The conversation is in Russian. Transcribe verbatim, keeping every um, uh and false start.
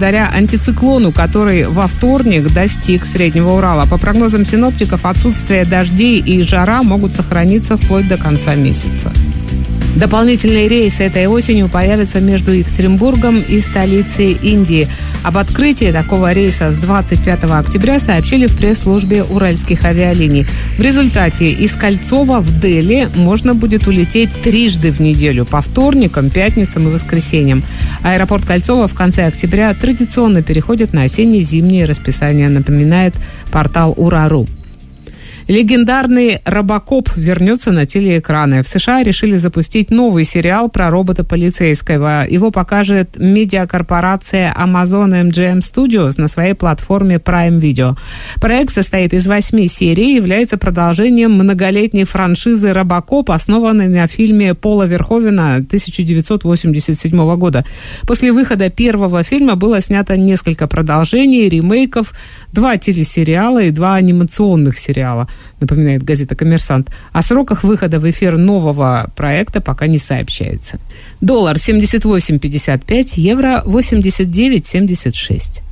благодаря антициклону, который во вторник достиг Среднего Урала. По прогнозам синоптиков, отсутствие дождей и жара могут сохраниться вплоть до конца месяца. Дополнительные рейсы этой осенью появятся между Екатеринбургом и столицей Индии. Об открытии такого рейса с двадцать пятого октября сообщили в пресс-службе уральских авиалиний. В результате из Кольцова в Дели можно будет улететь трижды в неделю, по вторникам, пятницам и воскресеньям. Аэропорт Кольцова в конце октября традиционно переходит на осенне-зимнее расписание, напоминает портал Ура.ру. Легендарный «Робокоп» вернется на телеэкраны. В США решили запустить новый сериал про робота полицейского. Его покажет медиакорпорация Amazon эм джи эм Studios на своей платформе Prime Video. Проект состоит из восьми серий и является продолжением многолетней франшизы «Робокоп», основанной на фильме Пола Верховена тысяча девятьсот восемьдесят седьмого года. После выхода первого фильма было снято несколько продолжений, ремейков, два телесериала и два анимационных сериала, напоминает газета «Коммерсант». О сроках выхода в эфир нового проекта пока не сообщается. Доллар семьдесят восемь пятьдесят пять, евро восемьдесят девять семьдесят шесть.